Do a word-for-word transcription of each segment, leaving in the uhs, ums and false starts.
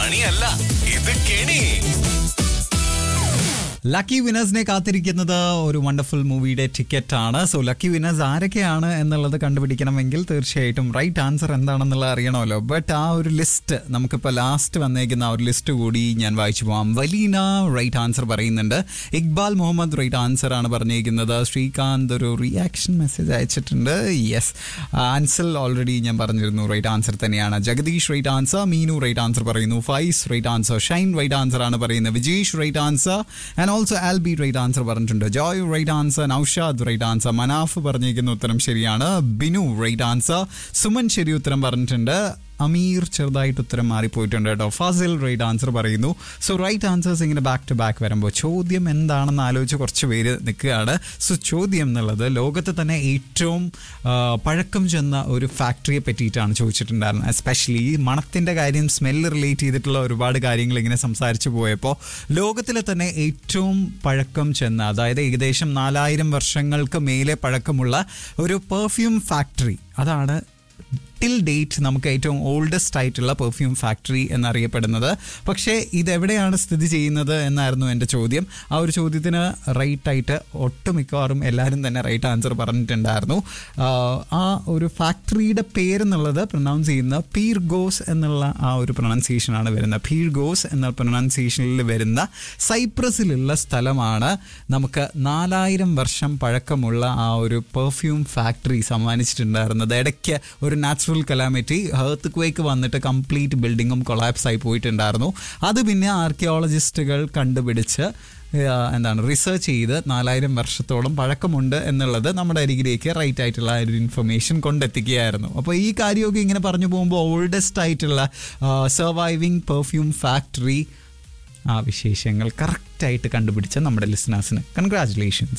പണിയല്ല, ഇത് കെണി. ലക്കി വിനേഴ്സിനെ കാത്തിരിക്കുന്നത് ഒരു വണ്ടർഫുൾ മൂവിയുടെ ടിക്കറ്റ് ആണ്. സോ ലക്കി വിനേഴ്സ് ആരൊക്കെയാണ് എന്നുള്ളത് കണ്ടുപിടിക്കണമെങ്കിൽ തീർച്ചയായിട്ടും റൈറ്റ് ആൻസർ എന്താണെന്നുള്ളത് അറിയണമല്ലോ. ബട്ട് ആ ഒരു ലിസ്റ്റ് നമുക്കിപ്പോൾ ലാസ്റ്റ് വന്നേക്കുന്ന ആ ഒരു ലിസ്റ്റ് കൂടി ഞാൻ വായിച്ചു പോവാം. വലീന റൈറ്റ് ആൻസർ പറയുന്നുണ്ട്. ഇക്ബാൽ മുഹമ്മദ് റൈറ്റ് ആൻസർ ആണ് പറഞ്ഞിരിക്കുന്നത്. ശ്രീകാന്ത് ഒരു റിയാക്ഷൻ മെസ്സേജ് അയച്ചിട്ടുണ്ട്. യെസ്, ആൻസൽ ഓൾറെഡി ഞാൻ പറഞ്ഞിരുന്നു റൈറ്റ് ആൻസർ തന്നെയാണ്. Jagdish right answer. Meenu right answer പറയുന്നു. Faiz right answer. Shine right answer ആണ് പറയുന്നത്. Vijeesh right answer. And also Albi right answer പറഞ്ഞിട്ടുണ്ട്. Joy right answer. Naushad right answer. Manaf പറഞ്ഞിരിക്കുന്ന ഉത്തരം ശരിയാണ്. Binu right answer. സുമൻ ശരി ഉത്തരം പറഞ്ഞിട്ടുണ്ട്. അമീർ ചെറുതായിട്ട് ഉത്തരം മാറിപ്പോയിട്ടുണ്ട് കേട്ടോ. ഫാസിൽ റൈറ്റ് ആൻസർ പറയുന്നു. സോ റൈറ്റ് ആൻസേഴ്സ് ഇങ്ങനെ ബാക്ക് ടു ബാക്ക് വരുമ്പോൾ ചോദ്യം എന്താണെന്ന് ആലോചിച്ച് കുറച്ച് പേര് നിൽക്കുകയാണ്. സോ ചോദ്യം എന്നുള്ളത് ലോകത്ത് തന്നെ ഏറ്റവും പഴക്കം ചെന്ന ഒരു ഫാക്ടറിയെ പറ്റിയിട്ടാണ് ചോദിച്ചിട്ടുണ്ടായിരുന്നത്. എസ്പെഷ്യലി മണത്തിൻ്റെ കാര്യം, സ്മെല്ല് റിലേറ്റ് ചെയ്തിട്ടുള്ള ഒരുപാട് കാര്യങ്ങൾ ഇങ്ങനെ സംസാരിച്ചു പോയപ്പോൾ ലോകത്തിലെ തന്നെ ഏറ്റവും പഴക്കം ചെന്ന, അതായത് ഏകദേശം നാലായിരം വർഷങ്ങൾക്ക് മേലെ പഴക്കമുള്ള ഒരു പെർഫ്യൂം ഫാക്ടറി, അതാണ് ടിൽ ഡേറ്റ് നമുക്ക് ഏറ്റവും ഓൾഡസ്റ്റ് ആയിട്ടുള്ള പെർഫ്യൂം ഫാക്ടറി എന്നറിയപ്പെടുന്നത്. പക്ഷേ ഇതെവിടെയാണ് സ്ഥിതി ചെയ്യുന്നത് എന്നായിരുന്നു എൻ്റെ ചോദ്യം. ആ ഒരു ചോദ്യത്തിന് റൈറ്റ് ആയിട്ട് ഒട്ടുമിക്കവാറും എല്ലാവരും തന്നെ റൈറ്റ് ആൻസർ പറഞ്ഞിട്ടുണ്ടായിരുന്നു. ആ ഒരു ഫാക്ടറിയുടെ പേരെന്നുള്ളത് പ്രൊനൗൺസ് ചെയ്യുന്ന പീർഗോസ് എന്നുള്ള ആ ഒരു പ്രൊനൗൺസിയേഷനാണ് വരുന്നത്. പീർഗോസ് എന്ന പ്രൊനൗൺസിയേഷനിൽ വരുന്ന സൈപ്രസിലുള്ള സ്ഥലമാണ് നമുക്ക് നാലായിരം വർഷം പഴക്കമുള്ള ആ ഒരു പെർഫ്യൂം ഫാക്ടറി സമ്മാനിച്ചിട്ടുണ്ടായിരുന്നത്. ഇടയ്ക്ക് ഒരു നാച്ചുറൽ കലാമിറ്റി, ഹേർത്ത് ക്വേക്ക് വന്നിട്ട് കംപ്ലീറ്റ് ബിൽഡിങ്ങും കൊളാപ്സ് ആയി പോയിട്ടുണ്ടായിരുന്നു. അത് പിന്നെ ആർക്കിയോളജിസ്റ്റുകൾ കണ്ടുപിടിച്ച് എന്താണ് റിസർച്ച് ചെയ്ത് നാലായിരം വർഷത്തോളം പഴക്കമുണ്ട് എന്നുള്ളത് നമ്മുടെ അരികിലേക്ക് റൈറ്റ് ആയിട്ടുള്ള ഒരു ഇൻഫർമേഷൻ കൊണ്ടെത്തിക്കുകയായിരുന്നു. അപ്പോൾ ഈ കാര്യമൊക്കെ ഇങ്ങനെ പറഞ്ഞു പോകുമ്പോൾ ഓൾഡസ്റ്റ് ആയിട്ടുള്ള സർവൈവിങ് പെർഫ്യൂം ഫാക്ടറി, ആ വിശേഷങ്ങൾ കറക്റ്റായിട്ട് കണ്ടുപിടിച്ച നമ്മുടെ ലിസണേഴ്സിന് കൺഗ്രാറ്റുലേഷൻസ്.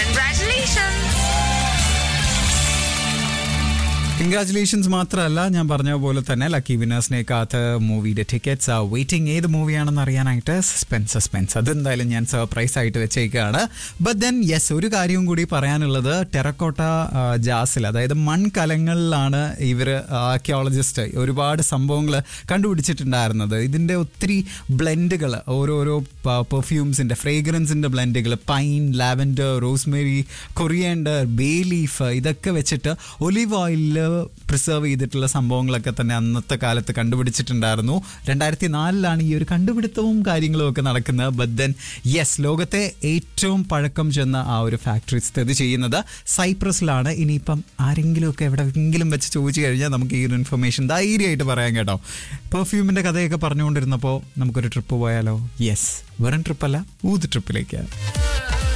കൺഗ്രാറ്റുലേഷൻസ് മാത്രമല്ല, ഞാൻ പറഞ്ഞ പോലെ തന്നെ ലക്കി വിനേഴ്സിനെ കാത്ത് മൂവിയുടെ ടിക്കറ്റ്സ് ആ വെയിറ്റിംഗ്. ഏത് മൂവിയാണെന്ന് അറിയാനായിട്ട് സസ്പെൻസ് സസ്പെൻസ് അതെന്തായാലും ഞാൻ സർപ്രൈസ് ആയിട്ട് വെച്ചേക്കാണ്. ബട്ട് ദെൻ യെസ്, ഒരു കാര്യവും കൂടി പറയാനുള്ളത്, ടെറക്കോട്ട ജാസിൽ, അതായത് മൺകലങ്ങളിലാണ് ഇവർ ആർക്കിയോളജിസ്റ്റ് ഒരുപാട് സംഭവങ്ങൾ കണ്ടുപിടിച്ചിട്ടുണ്ടായിരുന്നത്. ഇതിൻ്റെ ഒത്തിരി ബ്ലെൻഡുകൾ, ഓരോരോ പെർഫ്യൂംസിൻ്റെ ഫ്രേഗ്രൻസിൻ്റെ ബ്ലെൻഡുകൾ, pine, lavender, Rosemary, coriander, bay leaf, ഇതൊക്കെ വെച്ചിട്ട് ഒലിവ് ഓയിലിൽ പ്രിസർവ് ചെയ്തിട്ടുള്ള സംഭവങ്ങളൊക്കെ തന്നെ അന്നത്തെ കാലത്ത് കണ്ടുപിടിച്ചിട്ടുണ്ടായിരുന്നു. രണ്ടായിരത്തി നാലിലാണ് ഈ ഒരു കണ്ടുപിടുത്തവും കാര്യങ്ങളും ഒക്കെ നടക്കുന്നത്. ബട്ട് ദെൻ യെസ്, ലോകത്തെ ഏറ്റവും പഴക്കം ചെന്ന ആ ഒരു ഫാക്ടറി സ്ഥിതി ചെയ്യുന്നത് സൈപ്രസിലാണ്. ഇനിയിപ്പം ആരെങ്കിലുമൊക്കെ എവിടെയെങ്കിലും വെച്ച് ചോദിച്ചു കഴിഞ്ഞാൽ നമുക്ക് ഈ ഒരു ഇൻഫർമേഷൻ ധൈര്യമായിട്ട് പറയാം കേട്ടോ. പെർഫ്യൂമിൻ്റെ കഥയൊക്കെ പറഞ്ഞുകൊണ്ടിരുന്നപ്പോൾ നമുക്കൊരു ട്രിപ്പ് പോയാലോ? യെസ്, വെറും ട്രിപ്പല്ല, ഊത് ട്രിപ്പിലേക്ക്.